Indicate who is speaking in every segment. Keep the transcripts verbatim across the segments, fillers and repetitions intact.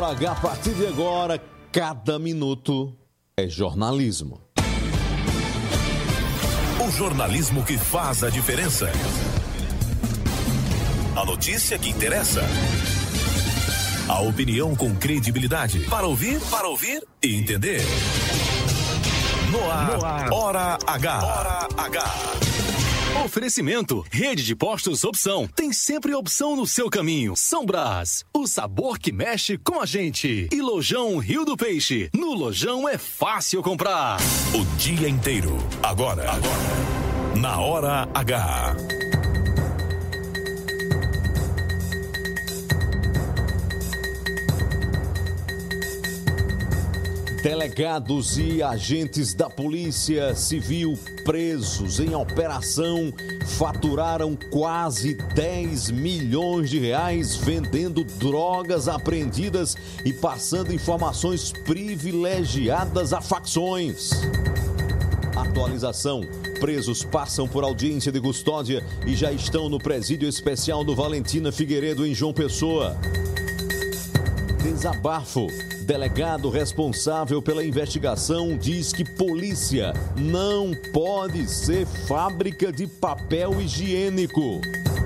Speaker 1: Hora H, a partir de agora, cada minuto é jornalismo.
Speaker 2: O jornalismo que faz a diferença. A notícia que interessa. A opinião com credibilidade. Para ouvir, para ouvir e entender. No ar, no ar. Hora H. Hora H. Oferecimento, Rede de Postos Opção. Tem sempre opção no seu caminho. São Brás, o sabor que mexe com a gente. E Lojão Rio do Peixe. No Lojão é fácil comprar. O dia inteiro. Agora, agora. Na Hora H.
Speaker 1: Delegados e agentes da Polícia Civil presos em operação faturaram quase dez milhões de reais vendendo drogas apreendidas e passando informações privilegiadas a facções. Atualização: presos passam por audiência de custódia e já estão no presídio especial do Valentina Figueiredo, em João Pessoa. Desabafo: delegado responsável pela investigação diz que polícia não pode ser fábrica de papel higiênico.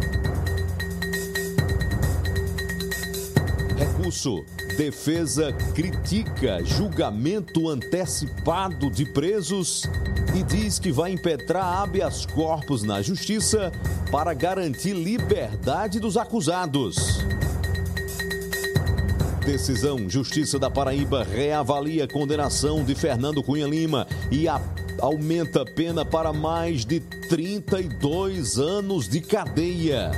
Speaker 1: Recurso: defesa critica julgamento antecipado de presos e diz que vai impetrar habeas corpus na justiça para garantir liberdade dos acusados. Decisão: Justiça da Paraíba reavalia a condenação de Fernando Cunha Lima e a, aumenta a pena para mais de trinta e dois anos de cadeia.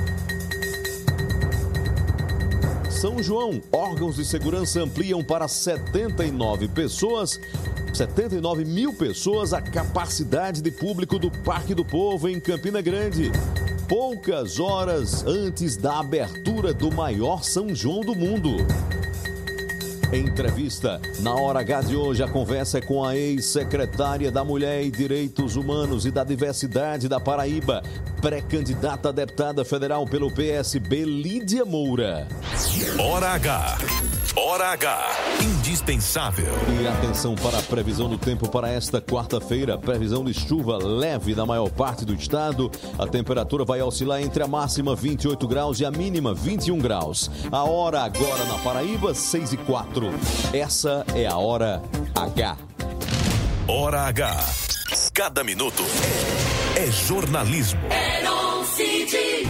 Speaker 1: São João, órgãos de segurança ampliam para setenta e nove pessoas, setenta e nove mil pessoas a capacidade de público do Parque do Povo em Campina Grande. Poucas horas antes da abertura do maior São João do mundo. Em entrevista, na Hora H de hoje, a conversa é com a ex-secretária da Mulher e Direitos Humanos e da Diversidade da Paraíba, pré-candidata a deputada federal pelo P S B, Lídia Moura.
Speaker 2: Hora H. Hora H. Indispensável.
Speaker 1: E atenção para a previsão do tempo para esta quarta-feira. Previsão de chuva leve na maior parte do estado. A temperatura vai oscilar entre a máxima vinte e oito graus e a mínima vinte e um graus. A hora agora na Paraíba, seis e quatro. Essa é a Hora H.
Speaker 2: Hora H. Cada minuto é jornalismo. É no City.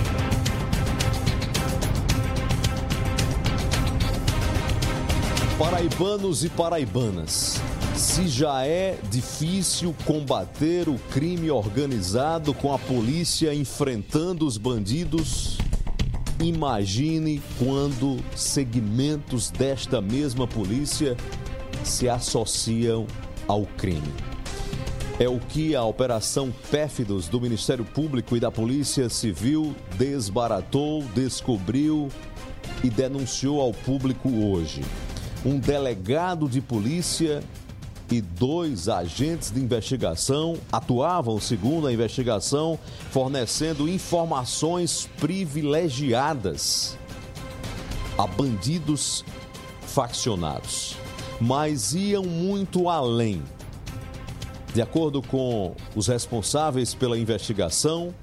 Speaker 1: Paraibanos e paraibanas, se já é difícil combater o crime organizado com a polícia enfrentando os bandidos, imagine quando segmentos desta mesma polícia se associam ao crime. É o que a Operação Pérfidos do Ministério Público e da Polícia Civil desbaratou, descobriu e denunciou ao público hoje. Um delegado de polícia e dois agentes de investigação atuavam, segundo a investigação, fornecendo informações privilegiadas a bandidos faccionados, mas iam muito além. De acordo com os responsáveis pela investigação,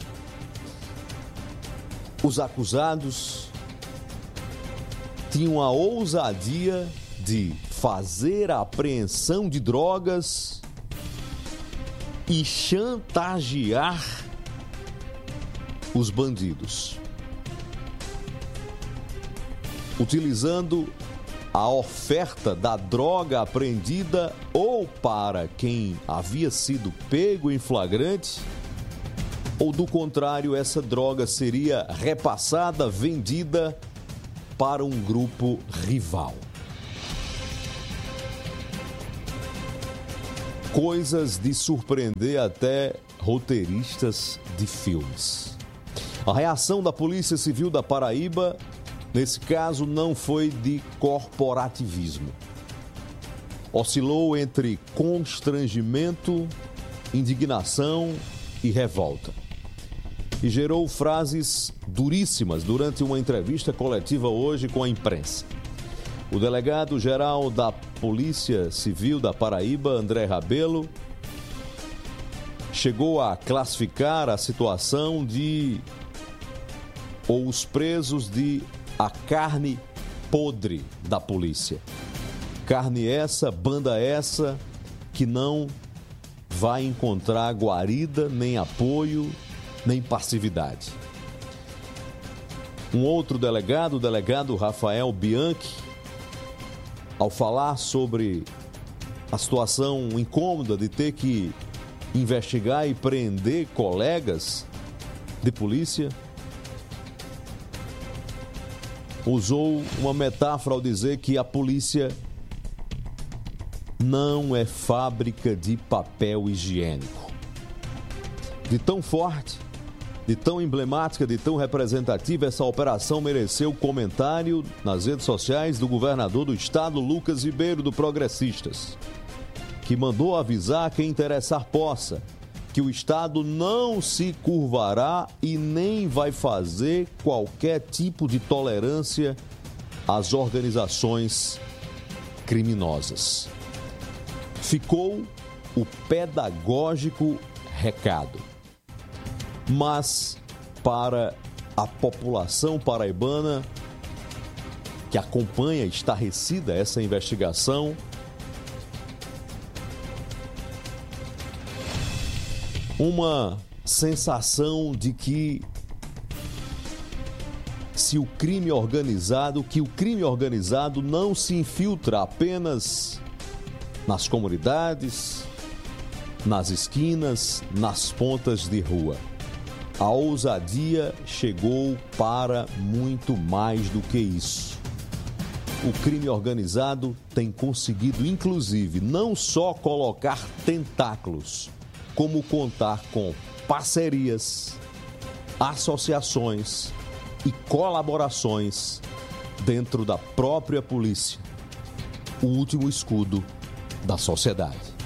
Speaker 1: os acusados tinham a ousadia de fazer a apreensão de drogas e chantagear os bandidos, utilizando a oferta da droga apreendida ou para quem havia sido pego em flagrante, ou do contrário, essa droga seria repassada, vendida para um grupo rival. Coisas de surpreender até roteiristas de filmes. A reação da Polícia Civil da Paraíba, nesse caso, não foi de corporativismo. Oscilou entre constrangimento, indignação e revolta. E gerou frases duríssimas durante uma entrevista coletiva hoje com a imprensa. O delegado-geral da Polícia Civil da Paraíba, André Rabelo, chegou a classificar a situação de ou os presos de a carne podre da polícia. Carne essa, banda essa, que não vai encontrar guarida, nem apoio, nem passividade. Um outro delegado, o delegado Rafael Bianchi, ao falar sobre a situação incômoda de ter que investigar e prender colegas de polícia, usou uma metáfora ao dizer que a polícia não é fábrica de papel higiênico. De tão forte, de tão emblemática, de tão representativa, essa operação mereceu comentário nas redes sociais do governador do estado, Lucas Ribeiro, do Progressistas, que mandou avisar quem interessar possa que o estado não se curvará e nem vai fazer qualquer tipo de tolerância às organizações criminosas. Ficou o pedagógico recado. Mas para a população paraibana que acompanha estarrecida essa investigação, uma sensação de que se o crime organizado, que o crime organizado não se infiltra apenas nas comunidades, nas esquinas, nas pontas de rua. A ousadia chegou para muito mais do que isso. O crime organizado tem conseguido, inclusive, não só colocar tentáculos, como contar com parcerias, associações e colaborações dentro da própria polícia, o último escudo da sociedade.